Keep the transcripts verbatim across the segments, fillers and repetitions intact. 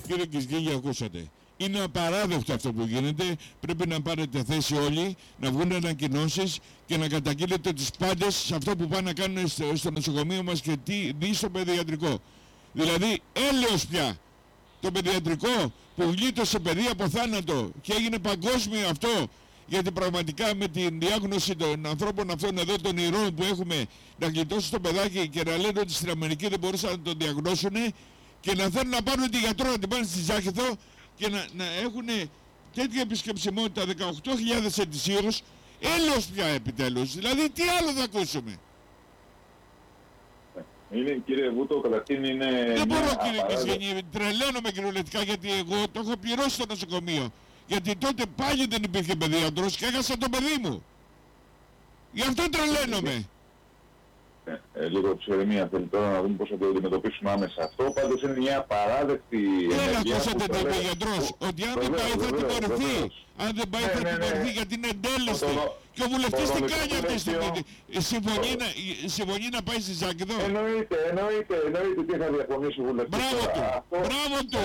Κύριε Κισγίγη, ακούσατε. Είναι απαράδεκτο αυτό που γίνεται. Πρέπει να πάρετε θέση όλοι, να βγουν ανακοινώσεις και να καταγγείλετε τους πάντες σε αυτό που πάνε να κάνουν στο, στο νοσοκομείο μας και τι δει στο παιδιατρικό. Δηλαδή, έλεος πια. Το παιδιατρικό που γλίτωσε παιδί από θάνατο και έγινε παγκόσμιο αυτό, γιατί πραγματικά με την διάγνωση των ανθρώπων αυτών εδώ των ηρώων που έχουμε, να γλιτώσει το παιδάκι και να λένε ότι στην Αμερική δεν μπορούσαν να το διαγνώσουν και να θέλουν να πάρουν τη γιατρό να την πάνε στη Ζάχηθο και να, να έχουν τέτοια επισκεψιμότητα δεκαοκτώ χιλιάδες ετησίως. Έλεος πια επιτέλους. Δηλαδή τι άλλο θα ακούσουμε. Είναι, κύριε Βούτο, καταρχήν είναι... Δεν μπορώ, κύριε Κισγενή, τρελαίνομαι κυριολεκτικά, γιατί εγώ το έχω πληρώσει στο νοσοκομείο. Γιατί τότε πάλι δεν υπήρχε παιδίατρος και έχασα το παιδί μου. Γι' αυτό τρελαίνομαι. Ε, ε, λίγο ψυχραιμία θέλει τώρα να δούμε πώς θα το αντιμετωπίσουμε άμεσα αυτό. Πάντως είναι μια απαράδεκτη δεν ενέργεια. Ακούσατε το είπε ο γιατρός, ότι αν δεν πάει θα τιμωρηθεί. Αν δεν πάει θα τιμωρηθεί γιατί είναι εντέλεστη. Και ο βουλευτής τι κάνει αυτή τη στιγμή. Συμφωνεί να πάει στη Ζάκηδο. Εννοείται, εννοείται, εννοείται τι θα διαφωνήσει ο βουλευτής. Μπράβο του, μπράβο του.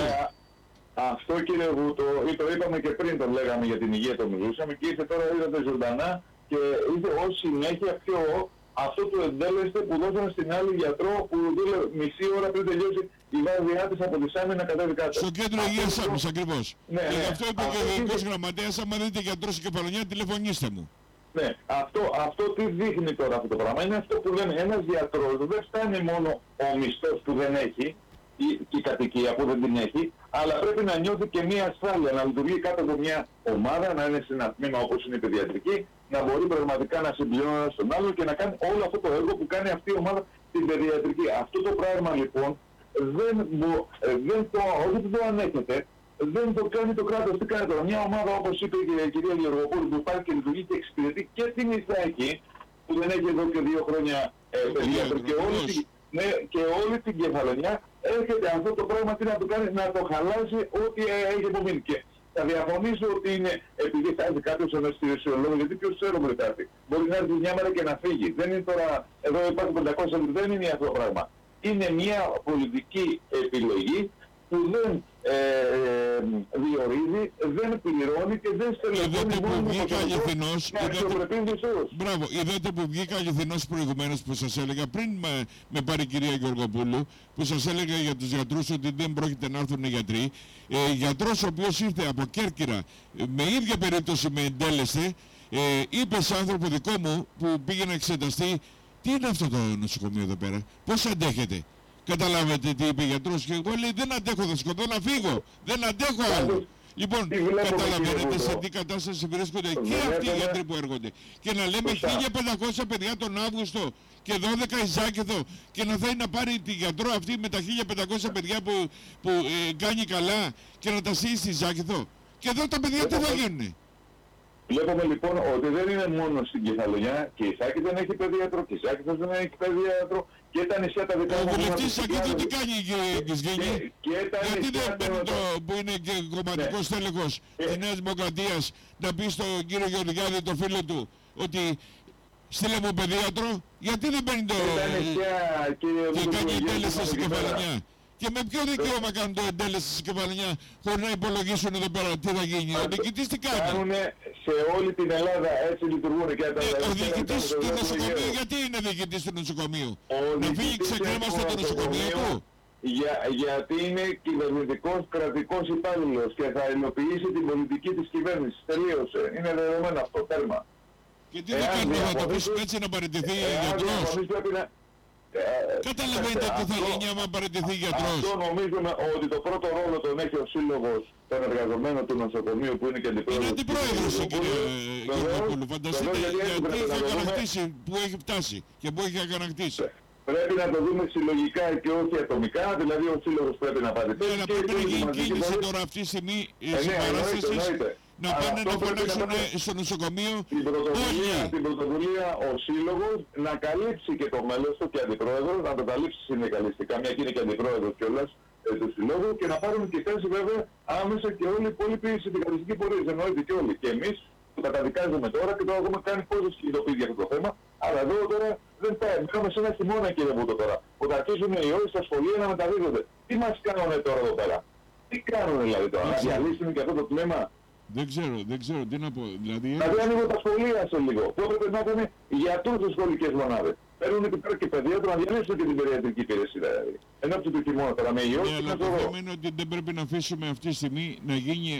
Αυτό, κύριε Βούτο, το είπαμε και πριν, τον λέγαμε για την υγεία, το μιλούσαμε και ήρθε τώρα, είδατε ζωντανά και ήρθε ως συνέχεια πιο αυτό το εντέλεστε που δώσανε στην άλλη γιατρό που δούλευε μισή ώρα πριν τελειώσει η βάζιά της από τη Σάμι να κατέβει κάτω. Στο κέντρο υγείας Σάμις ακριβώς. Ναι, και ναι, γι' αυτό είπε και ο Γενικός Γραμματέας, άμα δείτε γιατρό στην Κεφαλονιά, τηλεφωνήστε μου. Ναι, αυτό, αυτό τι δείχνει τώρα αυτό το πράγμα. Είναι αυτό που λένε, ένας γιατρός δεν φτάνει μόνο ο μισθός που δεν έχει ή και η κατοικία που δεν την έχει, αλλά πρέπει να νιώθει και μια ασφάλεια, να λειτουργεί κάτω από μια ομάδα, να είναι σε ένα τμήμα όπως είναι η παιδιατρική, να μπορεί πραγματικά να συμπληρώνει ένα στον άλλο και να κάνει όλο αυτό το έργο που κάνει αυτή η ομάδα στην παιδιατρική. Αυτό το πράγμα λοιπόν δεν, μπο, δεν το, όχι δεν το ανέχεται, δεν το κάνει το κράτος. Τι κάνει τώρα, μια ομάδα όπως είπε η κυρία Γεωργοπούλου που υπάρχει και λειτουργεί και εξυπηρετεί και την Ιθάκη που δεν έχει εδώ και δύο χρόνια ε, παιδιάτρο και όλη την... Ναι, και όλη την Κεφαλονιά έρχεται αυτό το πράγμα τι να το κάνει, να το χαλάσει ό,τι έχει απομείνει. Και θα διαφωνήσω ότι είναι επειδή θα έρθει κάποιος αναισθησιολόγος, γιατί ποιος ξέρουμε ότι θα έρθει. Μπορεί να έρθει μια μέρα και να φύγει. Δεν είναι τώρα, εδώ υπάρχουν πεντακόσια, δεν είναι αυτό το πράγμα. Είναι μια πολιτική επιλογή που δεν ε, διορίζει, δεν πληρώνει και δεν στελεχώνει μόνο με αξιοπρεπείς μισθούς. Μπράβο, είδατε που βγήκα αληθινός προηγουμένως που σας έλεγα πριν με, με πάρει η κυρία Γεωργοπούλου, που σας έλεγα για τους γιατρούς ότι δεν πρόκειται να έρθουν οι γιατροί. Ε, γιατρός ο οποίος ήρθε από Κέρκυρα με ίδια περίπτωση με εντέλεσθε, ε, είπε σε άνθρωπο δικό μου που πήγε να εξεταστεί, τι είναι αυτό το νοσοκομείο εδώ πέρα, πώς αντέχετε. Καταλάβετε τι είπε ο γιατρός και εγώ λέει δεν αντέχω, θα σκοτώ να φύγω, δεν αντέχω άλλο. Λοιπόν, καταλαβαίνετε σε τι κατάσταση βρίσκονται και αυτοί οι γιατροί που έρχονται. Και να λέμε χίλια πεντακόσια παιδιά τον Αύγουστο και δώδεκα η Ζάκηθο και να θέλει να πάρει τη γιατρό αυτή με τα χίλια πεντακόσια παιδιά που, που ε, κάνει καλά και να τα στείλει στη Ζάκηθο. Και εδώ τα παιδιά τι θα γίνουνε. Βλέπουμε λοιπόν ότι δεν είναι μόνο στην Κεφαλονιά και η Σάκη δεν έχει παιδιάτρο και η Σάκηθος δεν έχει παιδιάτρο και τα νησιά τα δικά μου. Ο μου βουλευτής Σακίδου τι κάνει κύριε Κισγενή, γιατί δεν παίρνει το που είναι και κομματικός ναι. τέλεχος ε. της Νέας Δημοκρατίας να πει στον κύριο Γεωργιάδη το φίλο του ότι στείλε μου παιδιάτρο, γιατί δεν παίρνει το και κάνει εντέλεση στην Κεφαλονιά. Και με ποιο δικαίωμα κάνουν το εντέλεση στην Κεφαλονιά χωρίς να υπολογίσουν εδώ πέρα τι θα γίνει. Ο διοικητής τι κάνει. Κάνουνε σε όλη την Ελλάδα, έτσι λειτουργούν και τα... Ε, ο διοικητής του νοσοκομείου, γιατί είναι διοικητής του νοσοκομείου. Να φύγει ξεκρέμαστο το νοσοκομείο του. Για, γιατί είναι κυβερνητικός κρατικός υπάλληλος και θα υλοποιήσει την πολιτική της κυβέρνησης. Τελείωσε. Είναι δεδομένο αυτό, τέρμα. Και τι θα κάνουμε, θα το πείσουμε έτσι να παραιτηθεί γιατρός. Καταλαβαίνετε τι θα γίνει άμα παραιτηθεί γιατρός. Αυτό νομίζουμε ότι το πρώτο ρόλο τον έχει ο σύλλογος των εργαζομένων του νοσοκομείου που είναι και αντιπρόεδρος. Είναι αντιπρόεδρος κύριε Γεωργοπούλου. Φανταστείτε γιατί θα κατακτήσει που έχει φτάσει και που έχει αγανακτήσει. Πρέπει να το δούμε συλλογικά και όχι ατομικά, δηλαδή ο σύλλογος πρέπει να παραιτηθεί. Ναι, πρέπει να γίνει κίνηση τώρα αυτή τη στιγμή συμπαράστασης. Να πάνε να φωνάξουν στο νοσοκομείο την πρωτοβουλία, την πρωτοβουλία ο σύλλογος να καλύψει και το μέλος του και αντιπρόεδρος, να το καλύψει συνδικαλιστικά, μια και είναι και αντιπρόεδρος κιόλας ε, του συλλόγου και να πάρουν και θέση βέβαια άμεσα και όλοι οι υπόλοιποι συνδικαλιστικοί πορείες, εννοείται και όλοι. Και εμείς που τα καταδικάζουμε τώρα και τώρα έχουμε κάνει πόσες κινητοποιήσεις για αυτό το θέμα, αλλά εδώ τώρα δεν πάει. Μπαίνουμε σε ένα χειμώνα κύριε Βούτο τώρα, που θα αρχίσουν οι ώρες στα σχολεία να μεταδίδονται. Τι μας κάνουν τώρα εδώ πέρα. Τι κάνουν δηλαδή τώρα, να διαλύσουν και αυτό το τμήμα? Δεν ξέρω, δεν ξέρω τι να πω. Δηλαδή, Δηλαδή ανοίγουν τα σχολεία σε λίγο. Που έπρεπε να έχουν γιατρούς στις σχολικές μονάδες. Παίρνουν εκεί πέρα και παιδίατρο να διαλύσουν και την παιδιατρική υπηρεσία. Δηλαδή. Ενώ από το χειμώνα τώρα με ιό. Ναι, αλλά το θέμα είναι ότι δεν πρέπει να αφήσουμε αυτή τη στιγμή να γίνει